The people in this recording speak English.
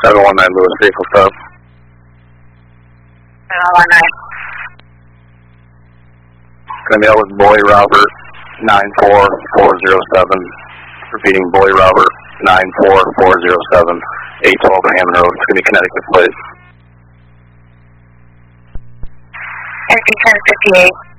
719 Lewis, vehicle sub. 719. Going to be out with Boy Robert 94407. Repeating, Boy Robert 94407, 812 Hammond Road. It's going to be Connecticut plate. NC 1058.